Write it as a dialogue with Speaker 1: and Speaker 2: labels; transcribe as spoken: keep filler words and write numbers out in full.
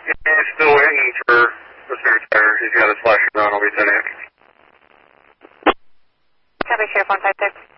Speaker 1: He's still waiting for the spare tire. He's got his flashing on. I'll be sending it.
Speaker 2: Copy, Sheriff one five six.